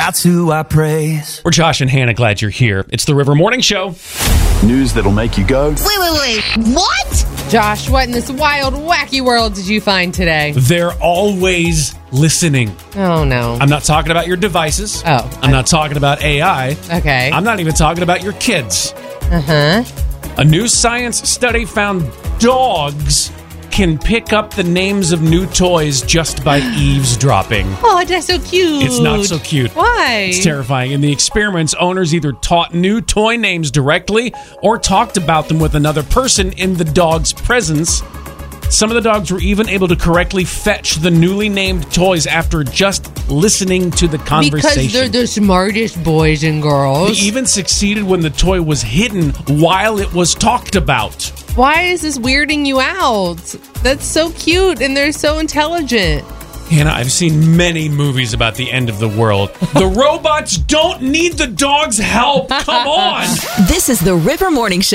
that's who I praise. We're Josh and Hannah, glad you're here. It's the River Morning Show. News that'll make you go, Wait. What? Josh, what in this wild, wacky world did you find today? They're always listening. Oh, no. I'm not talking about your devices. Oh. I'm not talking about AI. Okay. I'm not even talking about your kids. Uh-huh. A new science study found dogs can pick up the names of new toys just by eavesdropping. Oh, that's so cute. It's not so cute. Why? It's terrifying. In the experiments, owners either taught new toy names directly or talked about them with another person in the dog's presence. Some of the dogs were even able to correctly fetch the newly named toys after just listening to the conversation. Because they're the smartest boys and girls. They even succeeded when the toy was hidden while it was talked about. Why is this weirding you out? That's so cute and they're so intelligent. Hannah, I've seen many movies about the end of the world. The robots don't need the dogs' help. Come on. This is the River Morning Show.